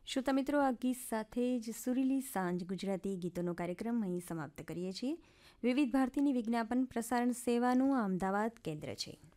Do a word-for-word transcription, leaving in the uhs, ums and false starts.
શ્રોતા મિત્રો, આ ગીત સાથે જ સુરીલી સાંજ ગુજરાતી ગીતોનો કાર્યક્રમ અહીં સમાપ્ત કરીએ છીએ. વિવિધ ભારતીની વિજ્ઞાપન પ્રસારણ સેવાનું આ અમદાવાદ કેન્દ્ર છે.